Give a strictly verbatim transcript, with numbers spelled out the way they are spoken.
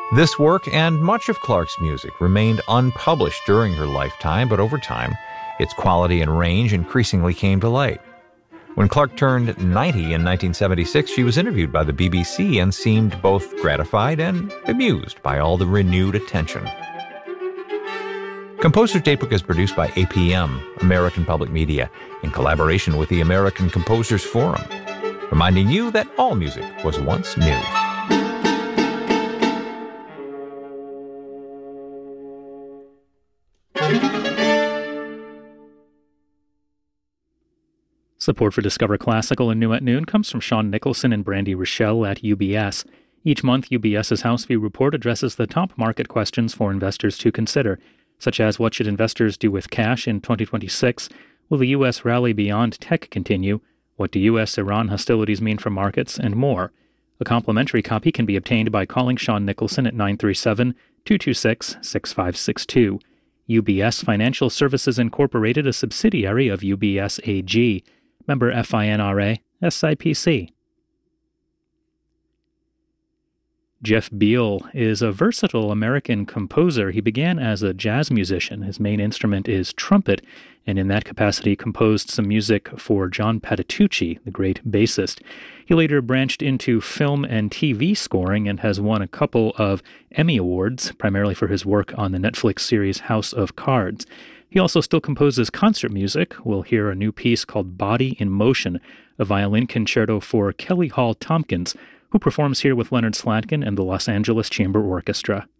This work and much of Clarke's music remained unpublished during her lifetime, but over time, its quality and range increasingly came to light. When Clarke turned ninety in nineteen seventy-six, she was interviewed by the B B C and seemed both gratified and amused by all the renewed attention. Composer's Datebook is produced by A P M, American Public Media, in collaboration with the American Composers Forum, reminding you that all music was once new. Support for Discover Classical and New at Noon comes from Sean Nicholson and Brandy Rochelle at U B S. Each month, UBS's House View Report addresses the top market questions for investors to consider, such as what should investors do with cash in twenty twenty-six, will the U S rally beyond tech continue, what do U S Iran hostilities mean for markets, and more. A complimentary copy can be obtained by calling Sean Nicholson at nine three seven, two two six, six five six two. U B S Financial Services Incorporated, a subsidiary of U B S A G. Member FINRA, S I P C. Jeff Beal is a versatile American composer. He began as a jazz musician. His main instrument is trumpet, and in that capacity composed some music for John Patitucci, the great bassist. He later branched into film and T V scoring and has won a couple of Emmy Awards, primarily for his work on the Netflix series House of Cards. He also still composes concert music. We'll hear a new piece called Body in Motion, a violin concerto for Kelly Hall Tompkins, who performs here with Leonard Slatkin and the Los Angeles Chamber Orchestra.